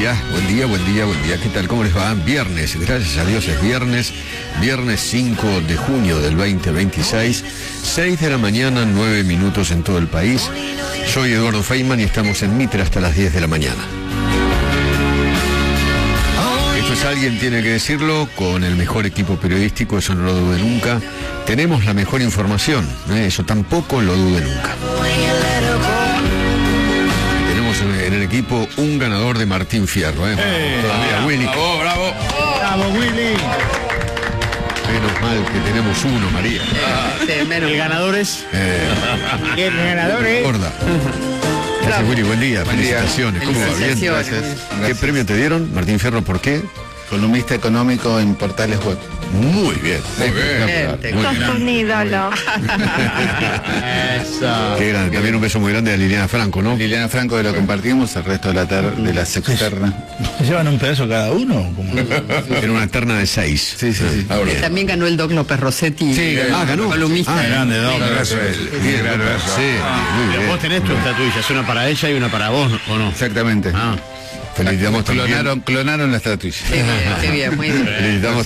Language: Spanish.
día, buen día. ¿Qué tal? ¿Cómo les va? Viernes, gracias a Dios es viernes 5 de junio del 2026, 6 de la mañana, 9 minutos en todo el país. Soy Eduardo Feynman y estamos en Mitre hasta las 10 de la mañana. Esto es Alguien Tiene que Decirlo, con el mejor equipo periodístico, eso no lo dude nunca. Tenemos la mejor información, eso tampoco lo dude nunca. En el equipo un ganador de Martín Fierro, todavía Willy. Bravo Willy. Menos mal que tenemos uno, María. El ganador es. El ganador es. Gorda. Gracias, Willy, buen día. Felicitaciones. ¿Cómo va? Bien. Gracias. ¿Qué premio te dieron, Martín Fierro? ¿Por qué? Columnista económico en portales web. Muy bien. Sos un ídolo. Eso. Qué grande. También un beso muy grande a Liliana Franco, ¿no? Liliana Franco, lo compartimos, el resto de la sexterna. ¿Se llevan un pedazo cada uno? Era una terna de 6. Sí. También ganó el Doc López Rossetti. Sí, ganó. Columnista. Grande, Doc. Bien, sí, muy bien. Vos tenés tu estatuillas, una para ella y una para vos, ¿o no? Exactamente. Felicitamos también. Clonaron la estatuilla. Qué bien, muy bien. Felicitamos